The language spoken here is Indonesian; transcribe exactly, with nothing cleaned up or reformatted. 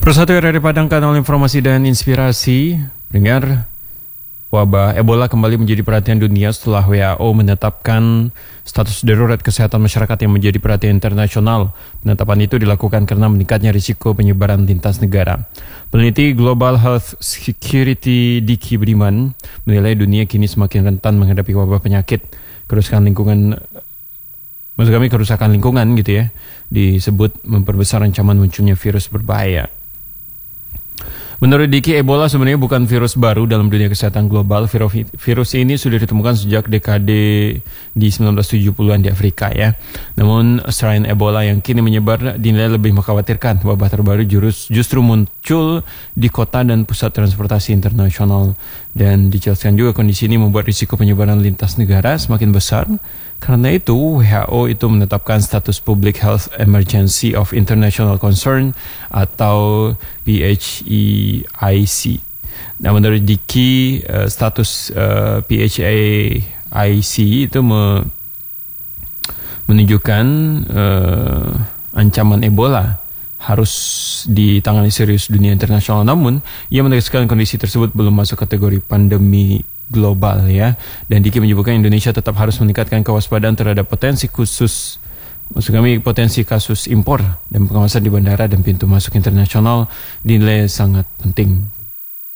Persatu R R I Padang, kanal informasi dan inspirasi. Dengar, wabah Ebola kembali menjadi perhatian dunia setelah W H O menetapkan status darurat kesehatan masyarakat yang menjadi perhatian internasional. Penetapan itu dilakukan karena meningkatnya risiko penyebaran lintas negara. Peneliti Global Health Security Diki Budiman menilai dunia kini semakin rentan menghadapi wabah penyakit. Kerusakan lingkungan, maksud kami kerusakan lingkungan gitu ya, disebut memperbesar ancaman munculnya virus berbahaya. Menurut Diki, Ebola sebenarnya bukan virus baru dalam dunia kesehatan global. Virus ini sudah ditemukan sejak dekade di sembilan belas tujuh puluhan di Afrika ya. Namun strain Ebola yang kini menyebar dinilai lebih mengkhawatirkan. Wabah terbaru jurus justru muncul di kota dan pusat transportasi internasional. Dan dijelaskan juga kondisi ini membuat risiko penyebaran lintas negara semakin besar. Karena itu W H O itu menetapkan status Public Health Emergency of International Concern atau P H E I C. Nah, menurut Diki, uh, status uh, P H E I C itu me- menunjukkan uh, ancaman Ebola harus ditangani serius dunia internasional. Namun, ia menegaskan kondisi tersebut belum masuk kategori pandemi global ya. Dan Diki menyebutkan Indonesia tetap harus meningkatkan kewaspadaan terhadap potensi khusus Maksud kami potensi kasus impor dan pengawasan di bandara dan pintu masuk internasional dinilai sangat penting.